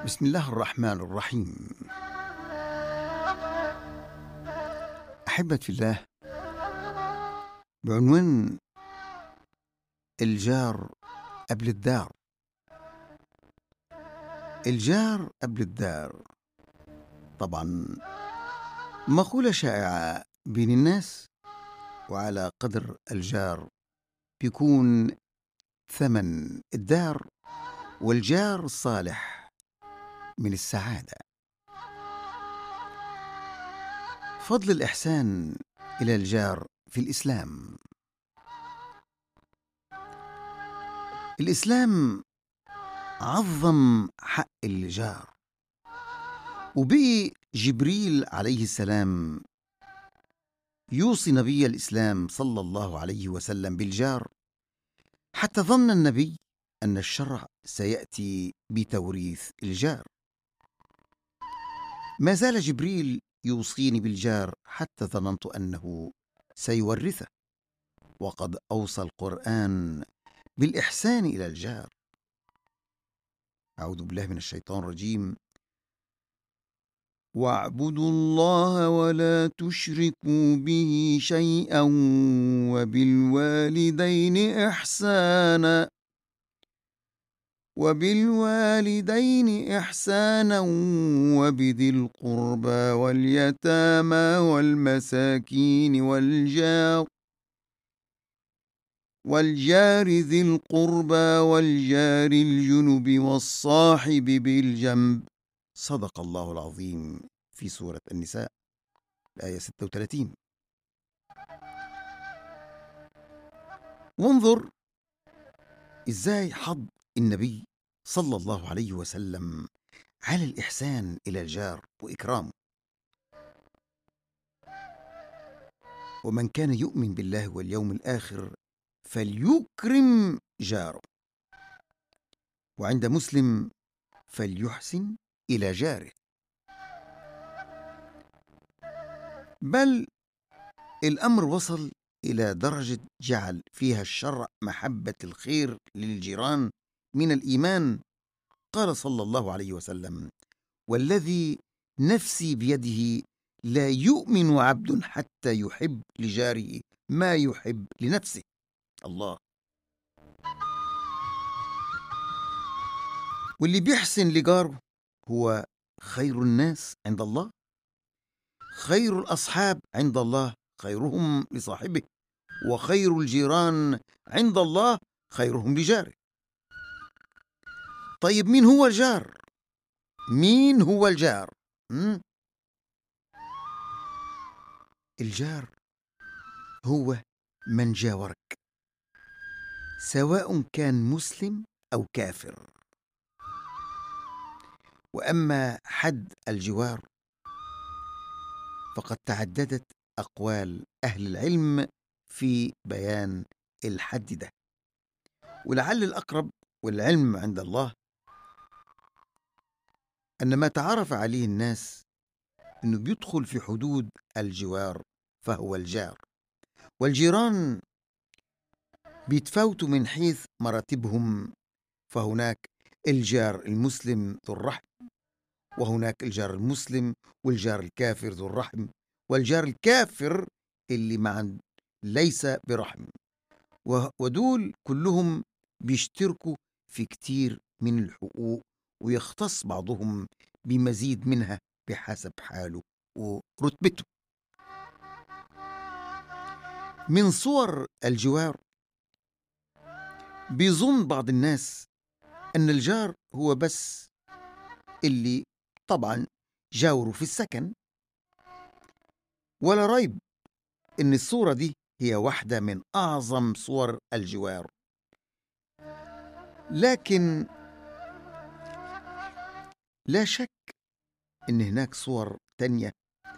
بسم الله الرحمن الرحيم. أحبة في الله، بعنوان الجار قبل الدار. الجار قبل الدار طبعا مقولة شائعة بين الناس، وعلى قدر الجار بيكون ثمن الدار، والجار الصالح من السعادة. فضل الإحسان إلى الجار في الإسلام. الإسلام عظم حق الجار، وبقي جبريل عليه السلام يوصي نبي الإسلام صلى الله عليه وسلم بالجار، حتى ظن النبي أن الشرع سيأتي بتوريث الجار. ما زال جبريل يوصيني بالجار حتى ظننت أنه سيورثه، وقد أوصى القرآن بالإحسان إلى الجار. أعوذ بالله من الشيطان الرجيم: واعبدوا الله ولا تشركوا به شيئا وبالوالدين إحسانا وبذي القربى واليتامى والمساكين والجار ذي القربى والجار الجنب والصاحب بالجنب. صدق الله العظيم، في سورة النساء الآية 36. وانظر إزاي حض النبي صلى الله عليه وسلم على الإحسان إلى الجار وإكرامه. ومن كان يؤمن بالله واليوم الآخر فليكرم جاره، وعند مسلم فليحسن إلى جاره. بل الأمر وصل إلى درجة جعل فيها الشرع محبة الخير للجيران من الإيمان. قال صلى الله عليه وسلم: والذي نفسي بيده لا يؤمن عبد حتى يحب لجاره ما يحب لنفسه. الله. واللي بيحسن لجاره هو خير الناس عند الله، خير الأصحاب عند الله خيرهم لصاحبه، وخير الجيران عند الله خيرهم لجاره. طيب مين هو الجار؟ مين هو الجار؟ الجار هو من جاورك، سواء كان مسلم أو كافر. وأما حد الجوار فقد تعددت أقوال أهل العلم في بيان الحد ده، ولعل الأقرب والعلم عند الله أن ما تعرف عليه الناس أنه بيدخل في حدود الجوار فهو الجار. والجيران بيتفاوتوا من حيث مراتبهم، فهناك الجار المسلم ذو الرحم، وهناك الجار المسلم والجار الكافر ذو الرحم، والجار الكافر اللي معا ليس برحم. ودول كلهم بيشتركوا في كتير من الحقوق، ويختص بعضهم بمزيد منها بحسب حاله ورتبته. من صور الجوار بيظن بعض الناس أن الجار هو بس اللي طبعا جاوره في السكن، ولا ريب أن الصورة دي هي واحدة من أعظم صور الجوار. لكن لا شك أن هناك صور تانية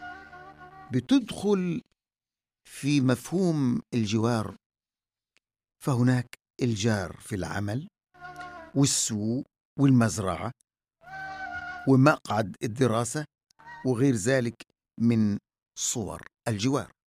بتدخل في مفهوم الجوار. فهناك الجار في العمل والسوق والمزرعة ومقعد الدراسة وغير ذلك من صور الجوار.